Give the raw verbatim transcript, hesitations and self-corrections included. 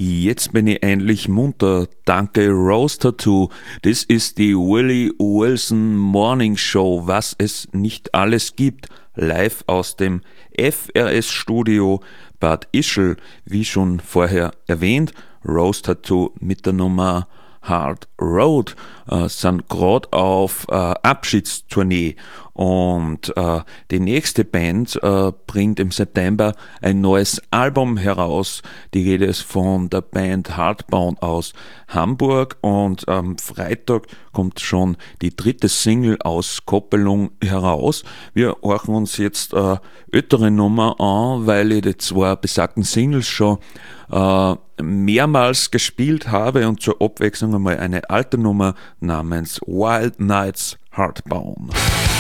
Jetzt bin ich endlich munter. Danke Rose Tattoo. Das ist die Willie Wilson Morning Show, was es nicht alles gibt. Live aus dem F R S-Studio Bad Ischl, wie schon vorher erwähnt. Rose Tattoo mit der Nummer Hard Road äh, sind gerade auf äh, Abschiedstournee und äh, die nächste Band äh, bringt im September ein neues Album heraus. Die Rede ist von der Band Hardbound aus Hamburg und am Freitag kommt schon die dritte Single aus Koppelung heraus. Wir horchen uns jetzt äh, ältere Nummer an, weil ich die zwei besagten Singles schon äh, mehrmals gespielt habe und zur Abwechslung einmal eine alte Nummer namens Wild Nights Hardbound.